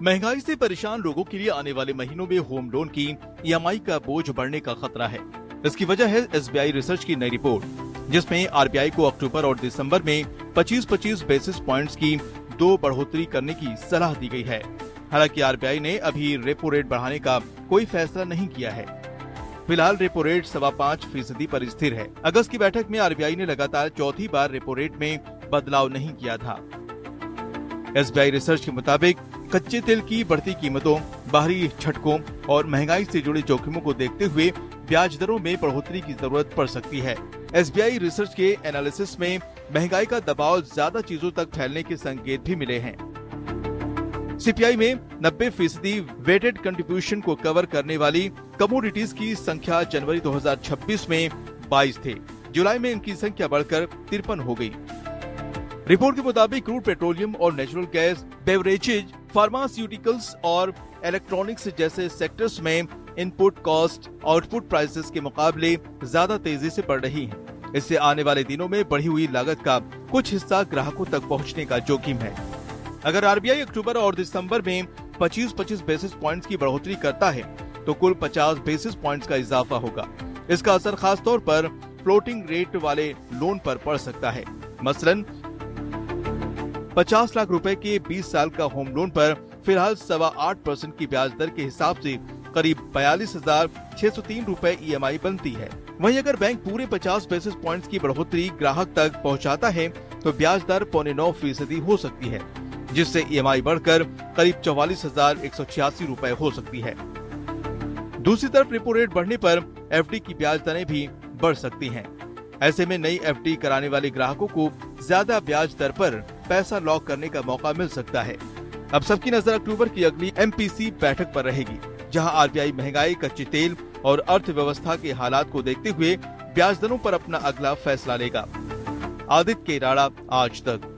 महंगाई से परेशान लोगों के लिए आने वाले महीनों में होम लोन की ईएमआई का बोझ बढ़ने का खतरा है। इसकी वजह है एसबीआई रिसर्च की नई रिपोर्ट, जिसमें आरबीआई को अक्टूबर और दिसंबर में 25-25 बेसिस पॉइंट्स की 2 बढ़ोतरी करने की सलाह दी गई है। हालांकि आरबीआई ने अभी रेपो रेट बढ़ाने का कोई फैसला नहीं किया है। फिलहाल रेपो रेट 5.25% पर स्थिर है। अगस्त की बैठक में आरबीआई ने लगातार चौथी बार रेपो रेट में बदलाव नहीं किया था। एसबीआई रिसर्च के मुताबिक कच्चे तेल की बढ़ती कीमतों, बाहरी झटकों और महंगाई से जुड़े जोखिमों को देखते हुए ब्याज दरों में बढ़ोतरी की जरूरत पड़ सकती है। एसबीआई रिसर्च के एनालिसिस में महंगाई का दबाव ज्यादा चीजों तक फैलने के संकेत भी मिले हैं। सीपीआई में 90% वेटेड कंट्रीब्यूशन को कवर करने वाली कमोडिटीज की संख्या जनवरी 2026 में 22 थे। जुलाई में इनकी संख्या बढ़कर 53 हो गई। रिपोर्ट के मुताबिक क्रूड पेट्रोलियम और नेचुरल गैस, बेवरेजेज, फार्मास्यूटिकल्स और इलेक्ट्रॉनिक्स जैसे सेक्टर्स में इनपुट कॉस्ट आउटपुट प्राइसेस के मुकाबले ज्यादा तेजी से बढ़ रही हैं। इससे आने वाले दिनों में बढ़ी हुई लागत का कुछ हिस्सा ग्राहकों तक पहुंचने का जोखिम है। अगर आरबीआई अक्टूबर और दिसंबर में 25-25 बेसिस पॉइंट्स की बढ़ोतरी करता है तो कुल 50 बेसिस पॉइंट्स का इजाफा होगा। इसका असर खास तौर पर फ्लोटिंग रेट वाले लोन पर पड़ सकता है। मसलन 50 लाख रुपए के 20 साल का होम लोन पर फिलहाल 8.25% की ब्याज दर के हिसाब से करीब 42,603 रुपए ईएमआई बनती है। वहीं अगर बैंक पूरे 50 बेसिस पॉइंट्स की बढ़ोतरी ग्राहक तक पहुंचाता है तो ब्याज दर 9.25% हो सकती है, जिससे ईएमआई बढ़कर करीब 44,186 रुपए हो सकती है। दूसरी तरफ रेपो रेट बढ़ने पर एफडी की ब्याज दरें भी बढ़ सकती हैं। ऐसे में नई एफडी कराने वाले ग्राहकों को ज्यादा ब्याज दर पर पैसा लॉक करने का मौका मिल सकता है। अब सबकी नजर अक्टूबर की अगली एमपीसी बैठक पर रहेगी, जहां आरबीआई महंगाई, कच्चे तेल और अर्थव्यवस्था के हालात को देखते हुए ब्याज दरों पर अपना अगला फैसला लेगा। आदित्य केराड़ा, आज तक।